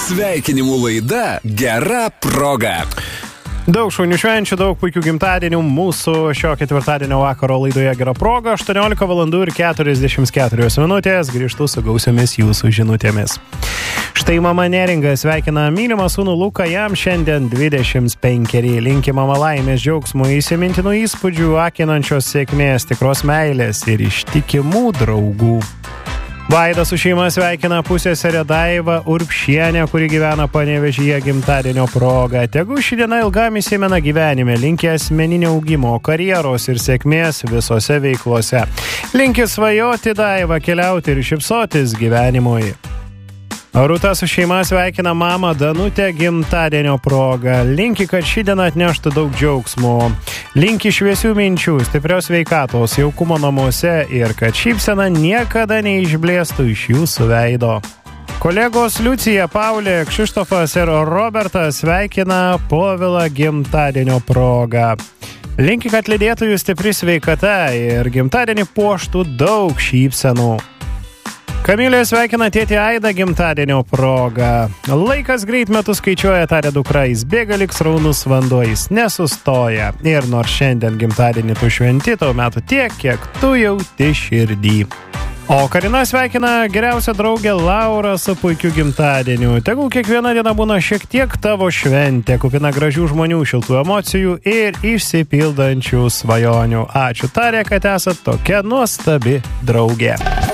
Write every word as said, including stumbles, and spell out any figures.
Sveikinimų laida Gera proga. Daug šaunių švenčių, daug puikių gimtadienių mūsų šio ketvirtadienio vakaro laidoje Gera proga. aštuoniolika valandų ir keturiasdešimt keturios minutės. Grįžtu su gausiomis jūsų žinutėmis. Štai mama Neringa sveikina mylimą sūnų Luką, jam šiandien dvidešimt penkeri. Linki mama laimės, džiaugsmų, įsimintinų įspūdžių, akinančios sėkmės, tikros meilės ir ištikimų draugų. Vaida su šeima sveikina pusseserę Daivą Urbšienę, kuri gyvena Panevėžyje gimtadienio proga. Tegu ši diena ilgam įsimena gyvenime, linki asmeninio augimo, karjeros ir sėkmės visose veiklose. Linki svajoti Daivą, keliauti ir šypsotis gyvenimui. Rūta su šeima sveikina mamą Danutę gimtadienio proga. Linki, kad ši diena atneštų daug džiaugsmų. Linki šviesių minčių, stiprios sveikatos, jaukumo namuose ir kad šypsena niekada neišblėstų iš jūsų veido. Kolegos Liucija, Paulė, Kšištofas ir Robertas sveikina Povilą gimtadienio proga. Linki, kad lydėtų jų stipri sveikata ir gimtadienį puoštų daug šypsenų. Kamilė sveikina tėtį Aidą gimtadienio proga. Laikas greit metus skaičiuoja, tarė dukra, jis bėga lyg sraunus vanduo, jis nesustoja. Ir nors šiandien gimtadienį tu šventi, tau metų tiek, kiek tu jauti širdį. O Karina sveikina geriausią draugę Laurą su puikiu gimtadieniu. Tegul kiekviena diena būna šiek tiek tavo šventė, kupina gražių žmonių, šiltų emocijų ir išsipildančių svajonių. Ačiū, tarė, kad esat tokia nuostabi draugė.